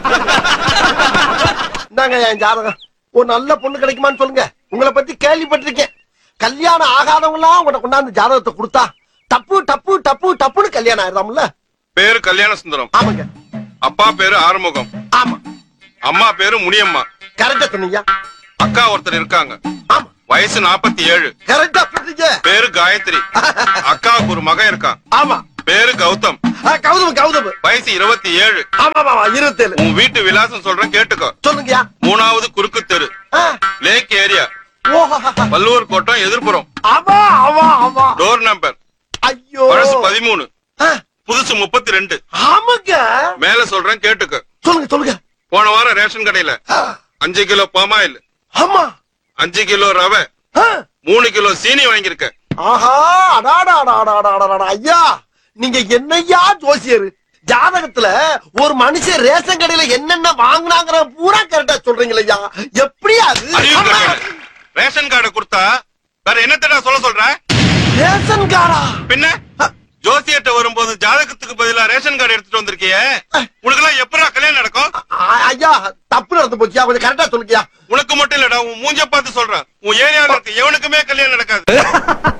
இந்தாங்க என் ஜாதகம். ஒரு நல்ல பொண்ணு கிடைக்குமான்னு சொல்லுங்க. உங்களை பத்தி கேள்விப்பட்டிருக்கேன். கல்யாணம் ஆகாதவங்க எல்லாம் உங்கள்ட்ட கொண்டாந்து ஜாதகத்தை கொடுத்தா டப்பு டப்பு டப்பு டப்புன்னு கல்யாணம் ஆயிடுறாம்ல. பேரு கல்யாண சுந்தரம். ஆமாங்க. அப்பா பேரு ஆறுமுகம். ஆமா. அம்மா பேரு முனியம்மா. கரெக்டா சொன்னீங்க. அக்கா ஒருத்தர் இருக்காங்க. ஆமா. வயசு 47. கரெக்டா சொன்னீங்க. பேரு காயத்ரி. அக்காவுக்கு ஒரு மகன் இருக்கான். ஆமா. பேரு கௌதம். கௌதம் கௌதம். வயசு 27. ஆமா ஆமா 27. உன் வீட்டு விலாசம் சொல்றேன் கேட்டுக்கோ. சொல்லுங்கயா. 3வது குறுக்கு தெரு, லேக் ஏரியா, வள்ளுவர் கோட்டம் எதிர்ப்புறம். ஆமா ஆமா ஆமா. Door number. ஐயோ. பழசு 13, புதுசு 32. ஆமாங்க. மேல சொல்றேன் கேட்டுக்கோ. சொல்லுங்க சொல்லுங்க. போன வாரம் ரேஷன் கடையில 5 கிலோ பாமாயில், ஆமா 5 கிலோ ரவை, 3 கிலோ சீனி வாங்கியிருக்க. ஆஹா அடாடா ஐயா, நீங்க என்னையா ஜோசியர்? ஜாதகத்துல ஒரு மனுஷன் ரேஷன் கடையில என்னென்ன வாங்கினாங்கிற பூரா கரெக்டா சொல்றீங்களா? எப்படியா ரேஷன் கார்டை கொடுத்தா வேற என்னத்தடா சொல்ற? ரேஷன் கார்டா? பின்ன ஜோசியர்ட்ட வரும்போது ஜாதகத்துக்கு பதிலா ரேஷன் கார்டு எடுத்துட்டு வந்திருக்கியே, உனக்கு எல்லாம் எப்படா கல்யாணம் நடக்கும்? ஐயா தப்பு நடந்து போச்சியா, கொஞ்சம் கரெக்டா சொல்லுக்கியா. உனக்கு மட்டும் இல்லடா, உன் மூஞ்ச பார்த்து சொல்றேன், உன் ஏரியாவில் இருக்க எவனுக்குமே கல்யாணம் நடக்காது.